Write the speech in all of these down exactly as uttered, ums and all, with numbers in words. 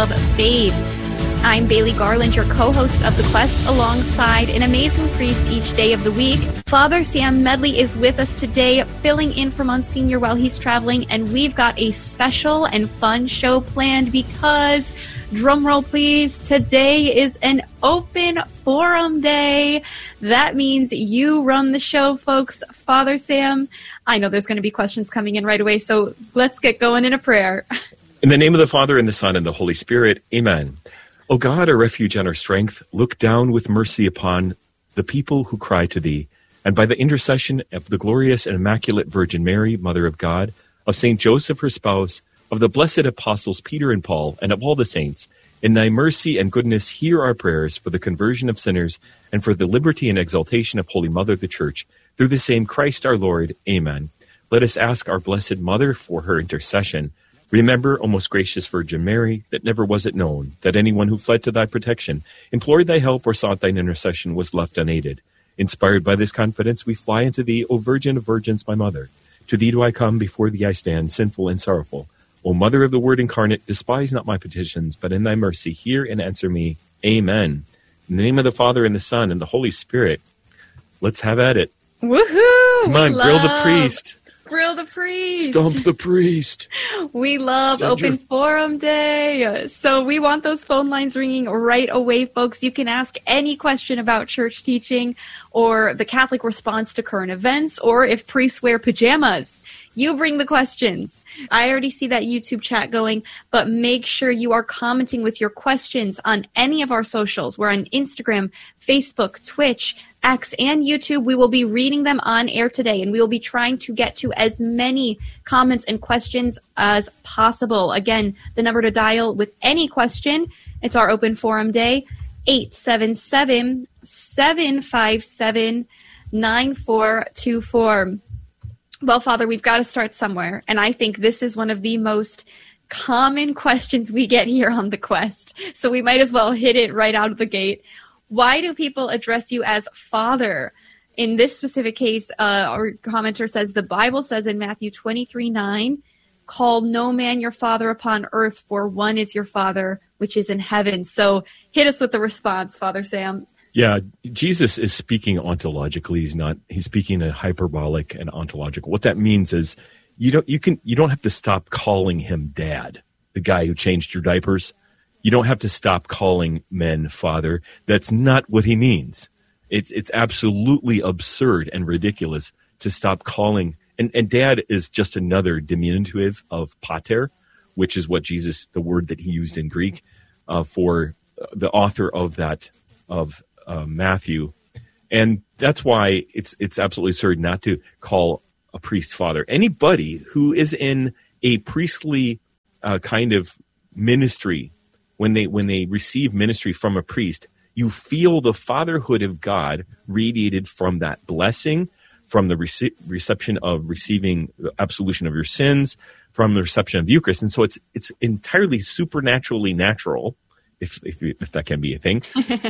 of faith. I'm Bailey Garland, your co-host of The Quest, alongside an amazing priest each day of the week. Father Sam Medley is with us today, filling in for Monsignor while he's traveling, and we've got a special and fun show planned because, drumroll please, today is an open forum day. That means you run the show, folks. Father Sam, I know there's going to be questions coming in right away, so let's get going in a prayer. In the name of the Father, and the Son, and the Holy Spirit, amen. O God, our refuge and our strength, look down with mercy upon the people who cry to thee, and by the intercession of the glorious and immaculate Virgin Mary, Mother of God, of Saint Joseph, her spouse, of the blessed apostles Peter and Paul, and of all the saints, in thy mercy and goodness hear our prayers for the conversion of sinners and for the liberty and exaltation of Holy Mother the Church, through the same Christ our Lord. Amen. Let us ask our Blessed Mother for her intercession. Remember, O most gracious Virgin Mary, that never was it known that anyone who fled to thy protection, implored thy help, or sought thine intercession was left unaided. Inspired by this confidence, we fly unto thee, O Virgin of Virgins, my Mother. To thee do I come, before thee I stand, sinful and sorrowful. O Mother of the Word incarnate, despise not my petitions, but in thy mercy hear and answer me. Amen. In the name of the Father, and the Son, and the Holy Spirit, let's have at it. Woohoo! Come on, we grill love- the priest. Grill the priest. Stump the priest. We love Send Open your- Forum Day. So we want those phone lines ringing right away, folks. You can ask any question about church teaching or the Catholic response to current events, or if priests wear pajamas. You bring the questions. I already see that YouTube chat going, but make sure you are commenting with your questions on any of our socials. We're on Instagram, Facebook, Twitch, X, and YouTube. We will be reading them on air today, and we will be trying to get to as many comments and questions as possible. Again, the number to dial with any question, it's our Open Forum Day, eight seven seven, seven five seven, nine four two four. Well, Father, we've got to start somewhere, and I think this is one of the most common questions we get here on The Quest, so we might as well hit it right out of the gate. Why do people address you as Father? In this specific case, uh, our commenter says, the Bible says in Matthew twenty-three nine, call no man your father upon earth, for one is your Father, which is in heaven. So hit us with the response, Father Sam. Yeah, Jesus is speaking ontologically. He's not. He's speaking in hyperbolic and ontological. What that means is you don't. You can. You don't have to stop calling him Dad, the guy who changed your diapers. You don't have to stop calling men Father. That's not what he means. It's it's absolutely absurd and ridiculous to stop calling. And and Dad is just another diminutive of pater, which is what Jesus, the word that he used in Greek, uh, for the author of that of. Uh, Matthew, and that's why it's it's absolutely absurd not to call a priest father. Anybody who is in a priestly uh, kind of ministry, when they when they receive ministry from a priest, you feel the fatherhood of God radiated from that blessing, from the rece- reception of receiving the absolution of your sins, from the reception of the Eucharist, and so it's it's entirely supernaturally natural. If, if if that can be a thing,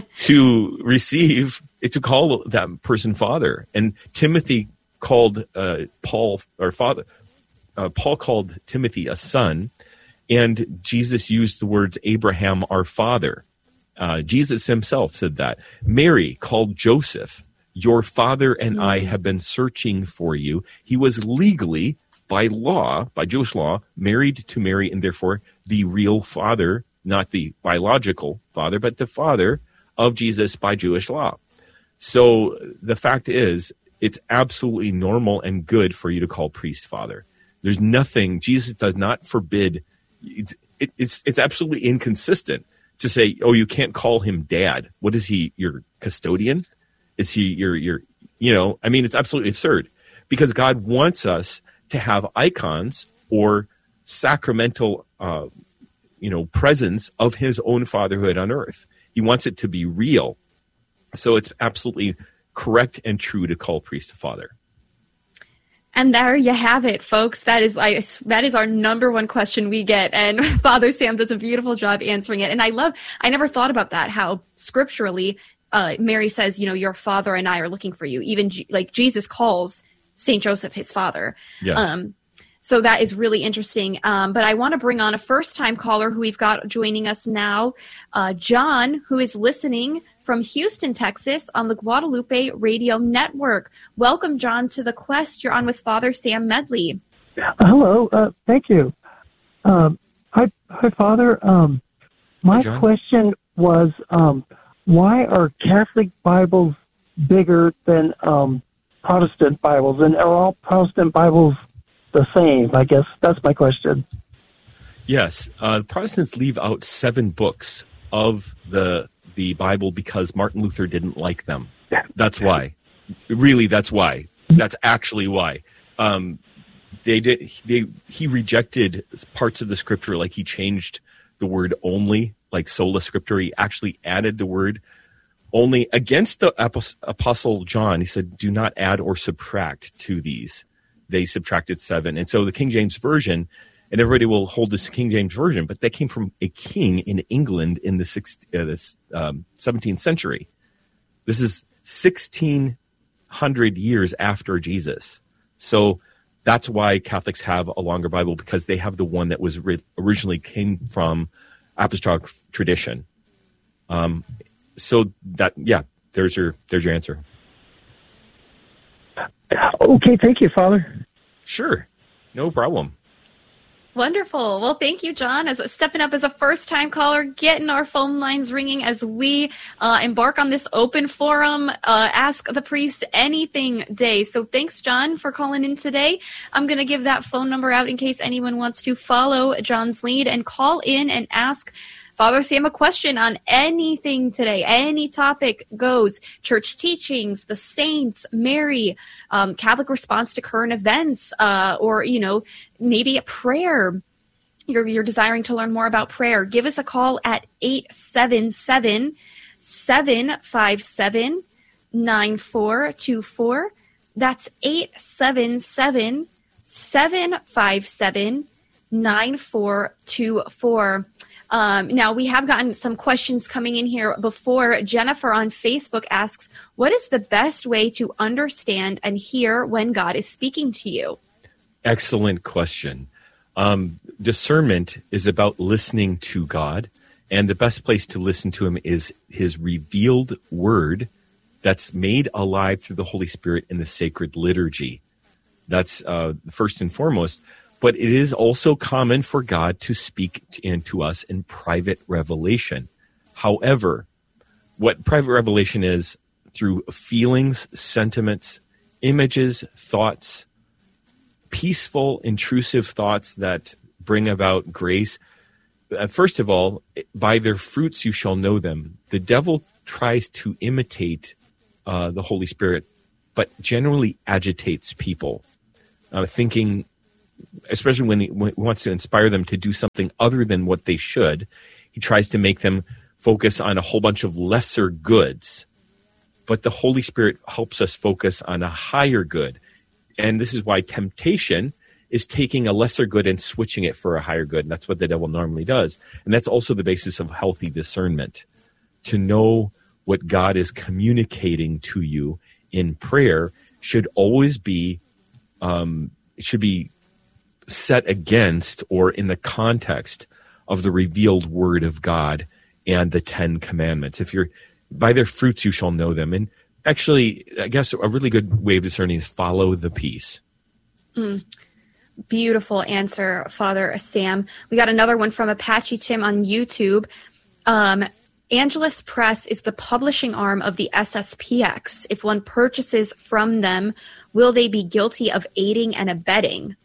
to receive, to call that person father. And Timothy called uh, Paul, or father, uh, Paul called Timothy a son, and Jesus used the words Abraham our father. Uh, Jesus himself said that. Mary called Joseph, your father and mm. I have been searching for you. He was legally, by law, by Jewish law, married to Mary, and therefore the real father, not the biological father, but the father of Jesus by Jewish law. So the fact is, it's absolutely normal and good for you to call priest father. There's nothing, Jesus does not forbid, it's, it, it's, it's absolutely inconsistent to say, oh, you can't call him dad. What is he, your custodian? Is he your, your, you know, I mean, it's absolutely absurd, because God wants us to have icons or sacramental uh you know, presence of his own fatherhood on earth. He wants it to be real. So it's absolutely correct and true to call priest a father. And there you have it, folks. That is I, that is our number one question we get, and Father Sam does a beautiful job answering it. And I love, I never thought about that, how scripturally uh, Mary says, you know, your father and I are looking for you. Even G- like Jesus calls Saint Joseph his father. Yes. Um, So that is really interesting. Um, but I want to bring on a first-time caller who we've got joining us now, uh, John, who is listening from Houston, Texas, on the Guadalupe Radio Network. Welcome, John, to The Quest. You're on with Father Sam Medley. Uh, hello. Uh, thank you. Um, hi, hi, Father. Um, my Hi, question was, um, why are Catholic Bibles bigger than um, Protestant Bibles? And are all Protestant Bibles the same? I guess that's my question. Yes, uh, Protestants leave out seven books of the the Bible because Martin Luther didn't like them. That's why. Really, that's why. That's actually why. Um, they did. They he rejected parts of the Scripture, like he changed the word "only," like sola scriptura. He actually added the word "only" against the Apostle John. He said, "Do not add or subtract to these." They subtracted seven. And so the King James Version, and everybody will hold this King James Version, but that came from a king in England in the sixth, uh, this, um, seventeenth century. This is sixteen hundred years after Jesus. So that's why Catholics have a longer Bible, because they have the one that was ri- originally came from apostolic tradition. Um, so that, yeah, there's your, there's your answer. Okay, thank you, Father. Sure, no problem. Wonderful. Well, thank you, John, as stepping up as a first-time caller, getting our phone lines ringing as we uh, embark on this open forum, uh, Ask the Priest Anything Day. So thanks, John, for calling in today. I'm going to give that phone number out in case anyone wants to follow John's lead and call in and ask Father Sam a question on anything today. Any topic goes. Church teachings, the saints, Mary, um, Catholic response to current events, uh, or, you know, maybe a prayer. You're, you're desiring to learn more about prayer. Give us a call at eight seven seven, seven five seven, nine four two four. That's eight seven seven, seven five seven, nine four two four. Um, now, we have gotten some questions coming in here before. Jennifer on Facebook asks, what is the best way to understand and hear when God is speaking to you? Excellent question. Um, discernment is about listening to God, and the best place to listen to him is his revealed word that's made alive through the Holy Spirit in the sacred liturgy. That's uh, first and foremost. But it is also common for God to speak to us in private revelation. However, what private revelation is, through feelings, sentiments, images, thoughts, peaceful, intrusive thoughts that bring about grace. Uh, first of all, by their fruits you shall know them. The devil tries to imitate uh, the Holy Spirit, but generally agitates people, uh, thinking... especially when he, when he wants to inspire them to do something other than what they should, he tries to make them focus on a whole bunch of lesser goods. But the Holy Spirit helps us focus on a higher good. And this is why temptation is taking a lesser good and switching it for a higher good. And that's what the devil normally does. And that's also the basis of healthy discernment. To know what God is communicating to you in prayer should always be, um, it should be set against or in the context of the revealed word of God and the Ten Commandments. If you're, by their fruits you shall know them. And actually, I guess a really good way of discerning is follow the peace. Mm. Beautiful answer, Father Sam. We got another one from Apache Tim on YouTube. Um, Angelus Press is the publishing arm of the S S P X. If one purchases from them, will they be guilty of aiding and abetting?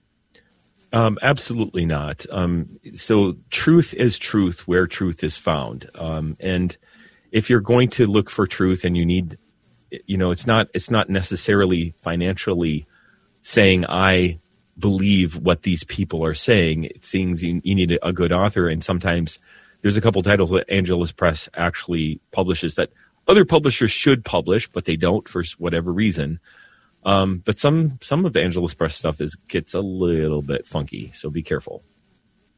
Um, absolutely not. Um, so truth is truth where truth is found. Um, and if you're going to look for truth and you need, you know, it's not, it's not necessarily financially saying, I believe what these people are saying. It seems you, you need a, a good author. And sometimes there's a couple titles that Angelus Press actually publishes that other publishers should publish, but they don't for whatever reason. Um, but some some of the Angelus Press stuff is gets a little bit funky, so be careful.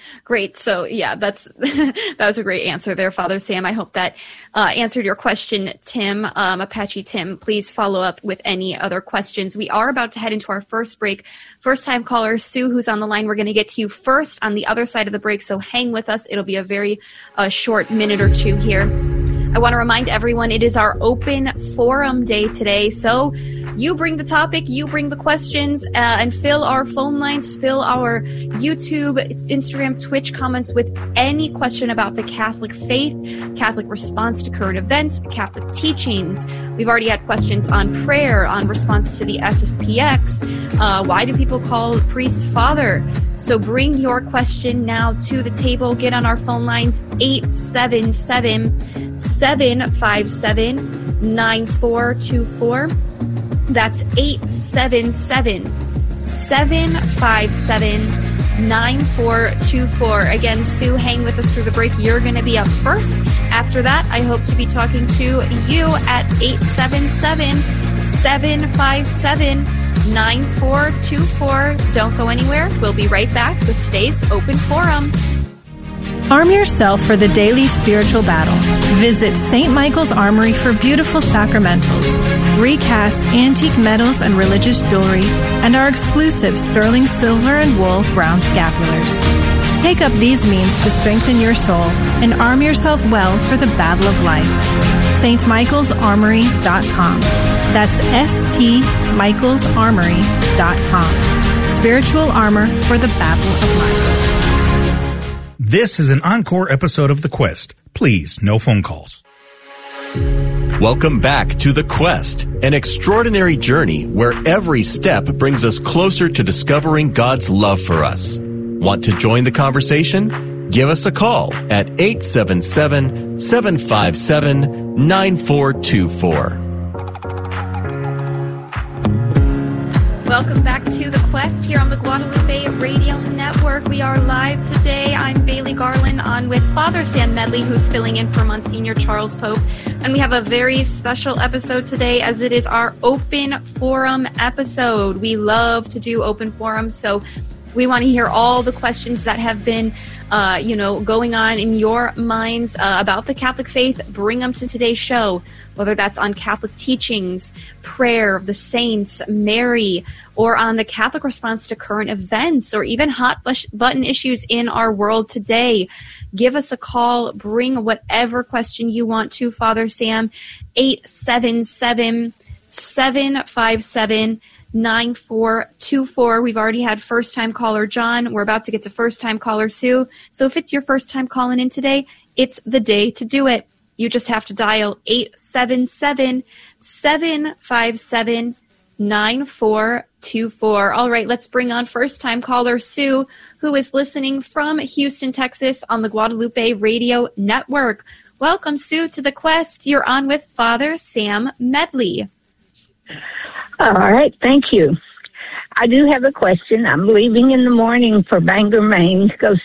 Great. So yeah, that's that was a great answer there, Father Sam. I hope that uh, answered your question, Tim, um, Apache Tim. Please follow up with any other questions. We are about to head into our first break. First time caller Sue, who's on the line. We're going to get to you first on the other side of the break. So hang with us. It'll be a very uh, short minute or two here. I want to remind everyone it is our open forum day today. So you bring the topic, you bring the questions, uh, and fill our phone lines, fill our YouTube, Instagram, Twitch comments with any question about the Catholic faith, Catholic response to current events, Catholic teachings. We've already had questions on prayer, on response to the S S P X. Uh, why do people call priests father? So bring your question now to the table. Get on our phone lines, eight seven seven, seven five seven, nine four two four. That's eight seven seven, seven five seven, nine four two four. Again, Sue, hang with us through the break. You're going to be up first. After that, I hope to be talking to you at eight seven seven, seven five seven, nine four two four. Don't go anywhere. We'll be right back with today's Open Forum. Arm yourself for the daily spiritual battle. Visit Saint Michael's Armory for beautiful sacramentals, recast antique medals and religious jewelry, and our exclusive sterling silver and wool brown scapulars. Take up these means to strengthen your soul and arm yourself well for the battle of life. S T Michaels Armory dot com. That's S T Michaels Armory dot com. Spiritual armor for the battle of life. This is an encore episode of The Quest. Please, no phone calls. Welcome back to The Quest, an extraordinary journey where every step brings us closer to discovering God's love for us. Want to join the conversation? Give us a call at eight seven seven, seven five seven, nine four two four. Welcome back to The Quest here on the Guadalupe Radio Network. We are live today. I'm Bailey Garland on with Father Sam Medley, who's filling in for Monsignor Charles Pope. And we have a very special episode today as it is our Open Forum episode. We love to do open forums, so we want to hear all the questions that have been, uh, you know, going on in your minds uh, about the Catholic faith. Bring them to today's show, whether that's on Catholic teachings, prayer, the saints, Mary, or on the Catholic response to current events, or even hot button issues in our world today. Give us a call. Bring whatever question you want to Father Sam, eight seven seven, seven five seven, nine four two four. We've already had first-time caller John. We're about to get to first-time caller Sue. So if it's your first time calling in today, it's the day to do it. You just have to dial eight seven seven, seven five seven, nine four two four. All right, let's bring on first-time caller Sue, who is listening from Houston, Texas on the Guadalupe Radio Network. Welcome, Sue, to The Quest. You're on with Father Sam Medley. All right, thank you. I do have a question. I'm leaving in the morning for Bangor, Maine to go